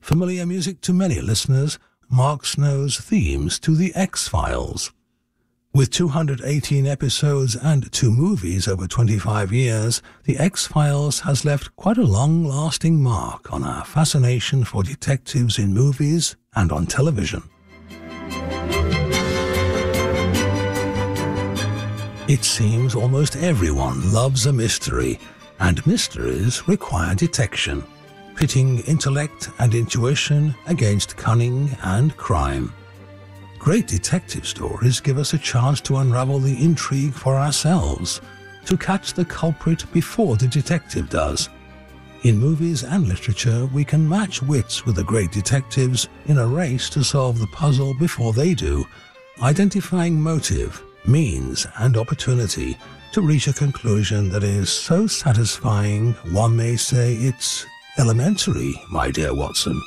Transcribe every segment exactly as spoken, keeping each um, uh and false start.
familiar music to many listeners, Mark Snow's themes to The X-Files. With two hundred eighteen episodes and two movies over twenty-five years, The X-Files has left quite a long-lasting mark on our fascination for detectives in movies and on television. It seems almost everyone loves a mystery, and mysteries require detection, pitting intellect and intuition against cunning and crime. Great detective stories give us a chance to unravel the intrigue for ourselves, to catch the culprit before the detective does. In movies and literature, we can match wits with the great detectives in a race to solve the puzzle before they do, identifying motive, means, and opportunity to reach a conclusion that is so satisfying, one may say it's elementary, my dear Watson.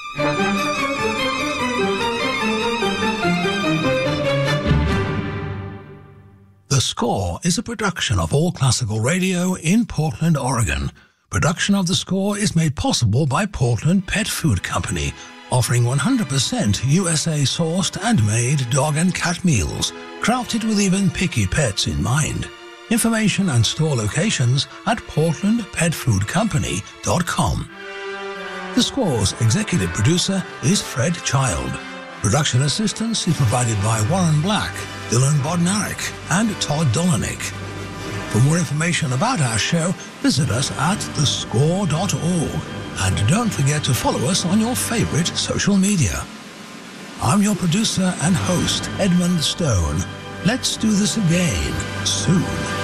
The Score is a production of All Classical Radio in Portland, Oregon. Production of The Score is made possible by Portland Pet Food Company, offering one hundred percent U S A-sourced and made dog and cat meals, crafted with even picky pets in mind. Information and store locations at portland pet food company dot com. The Score's executive producer is Fred Child. Production assistance is provided by Warren Black, Dylan Bodnarik, and Todd Dolanik. For more information about our show, visit us at the score dot org. And don't forget to follow us on your favorite social media. I'm your producer and host, Edmund Stone. Let's do this again soon.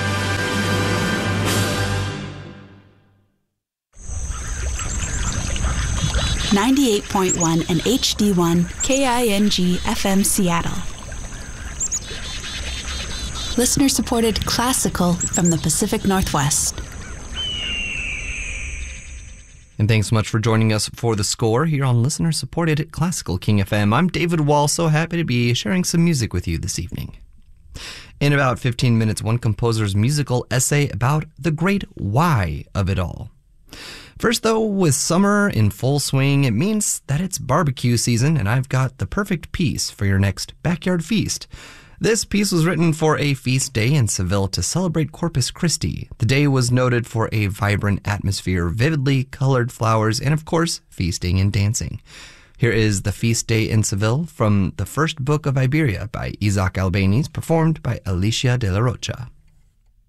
ninety-eight point one and H D one K I N G F M Seattle. Listener-supported classical from the Pacific Northwest. And thanks so much for joining us for The Score here on listener-supported Classical King F M. I'm David Wall, so happy to be sharing some music with you this evening. In about fifteen minutes, one composer's musical essay about the great why of it all. First, though, with summer in full swing, it means that it's barbecue season, and I've got the perfect piece for your next backyard feast. This piece was written for a feast day in Seville to celebrate Corpus Christi. The day was noted for a vibrant atmosphere, vividly colored flowers, and of course, feasting and dancing. Here is The Feast Day in Seville from the First Book of Iberia by Isaac Albéniz, performed by Alicia de la Rocha.